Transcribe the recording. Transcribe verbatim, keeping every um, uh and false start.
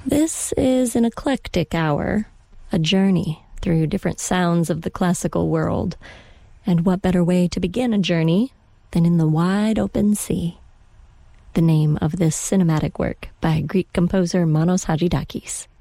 This is an eclectic hour, a journey through different sounds of the classical world. And what better way to begin a journey than in the wide open sea? The name of this cinematic work by Greek composer Manos Hadjidakis.